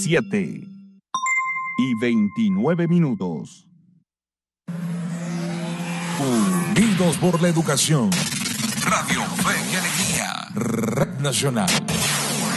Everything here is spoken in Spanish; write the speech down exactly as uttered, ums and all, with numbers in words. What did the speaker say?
siete y veintinueve minutos. Unidos por la educación. Radio Fe y Alegría. Red Nacional.